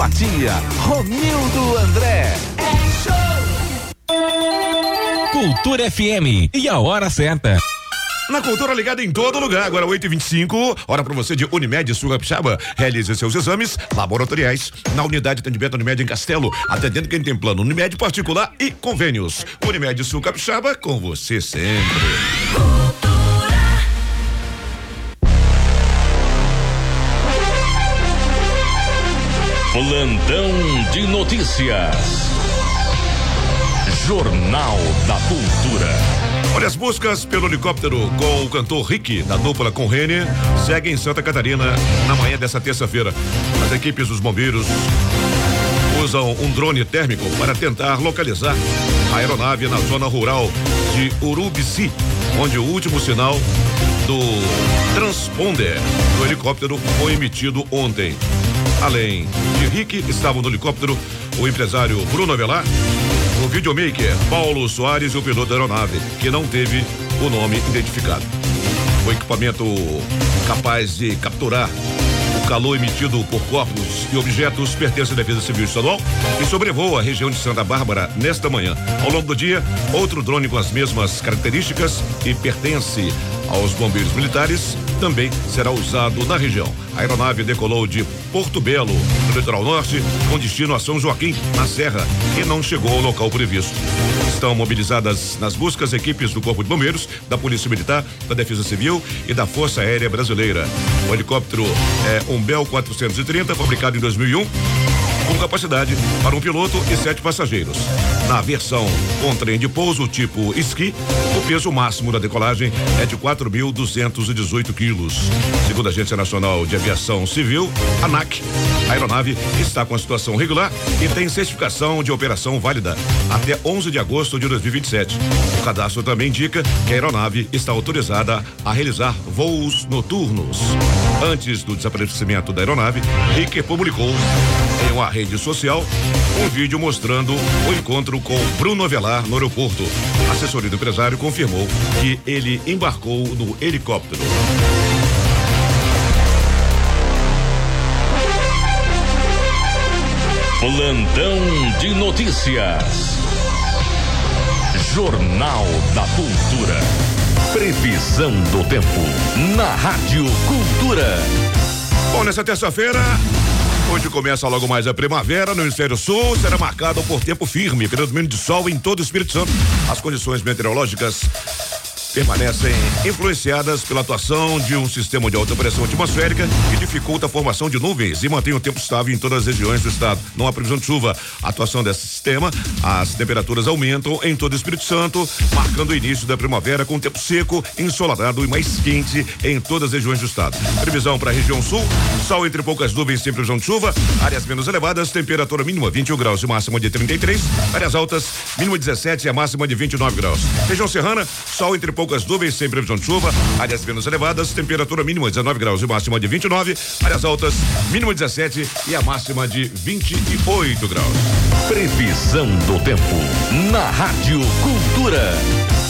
Patia, Romildo André. É show! Cultura FM e a hora certa. Na Cultura ligada em todo lugar, agora 8h25, hora para você de Unimed Sul Capixaba. Realize seus exames laboratoriais na unidade de atendimento Unimed em Castelo, atendendo quem tem plano Unimed particular e convênios. Unimed Sul Capixaba, com você sempre. Plantão de notícias. Jornal da Cultura. Olha, as buscas pelo helicóptero com o cantor Rick, da dupla com Rene, seguem em Santa Catarina na manhã dessa terça-feira. As equipes dos bombeiros usam um drone térmico para tentar localizar a aeronave na zona rural de Urubici, onde o último sinal do transponder do helicóptero foi emitido ontem. Além de Rick, estavam no helicóptero o empresário Bruno Avelar, o videomaker Paulo Soares e o piloto da aeronave, que não teve o nome identificado. O equipamento capaz de capturar o calor emitido por corpos e objetos pertence à Defesa Civil Estadual e sobrevoa a região de Santa Bárbara nesta manhã. Ao longo do dia, outro drone com as mesmas características e pertence aos bombeiros militares também será usado na região. A aeronave decolou de Porto Belo, no litoral norte, com destino a São Joaquim, na Serra, e não chegou ao local previsto. Estão mobilizadas nas buscas equipes do Corpo de Bombeiros, da Polícia Militar, da Defesa Civil e da Força Aérea Brasileira. O helicóptero é um Bell 430, fabricado em 2001, com capacidade para um piloto e 7 passageiros. Na versão com trem de pouso tipo esqui, o peso máximo da decolagem é de 4.218 quilos. Segundo a Agência Nacional de Aviação Civil, ANAC, a aeronave está com a situação regular e tem certificação de operação válida até 11 de agosto de 2027. O cadastro também indica que a aeronave está autorizada a realizar voos noturnos. Antes do desaparecimento da aeronave, Rick publicou em uma rede social um vídeo mostrando o encontro com Bruno Avelar no aeroporto. A assessoria do empresário confirmou que ele embarcou no helicóptero. Plantão de notícias. Jornal da Cultura. Previsão do tempo na Rádio Cultura. Bom, nessa terça-feira, hoje começa logo mais a primavera no Hemisfério Sul, será marcado por tempo firme, predomínio de sol em todo o Espírito Santo. As condições meteorológicas permanecem influenciadas pela atuação de um sistema de alta pressão atmosférica que dificulta a formação de nuvens e mantém o tempo estável em todas as regiões do estado. Não há previsão de chuva. A atuação desse sistema, as temperaturas aumentam em todo o Espírito Santo, marcando o início da primavera com tempo seco, ensolarado e mais quente em todas as regiões do estado. Previsão para a região sul, sol entre poucas nuvens sem previsão de chuva, áreas menos elevadas, temperatura mínima 21 graus e máxima de 33, áreas altas, mínima 17 e a máxima de 29 graus. Região serrana, sol entre poucas nuvens sem previsão de chuva, áreas menos elevadas, temperatura mínima 19 graus e máxima de 29, áreas altas, mínima 17 e a máxima de 28 graus. Previsão do tempo na Rádio Cultura.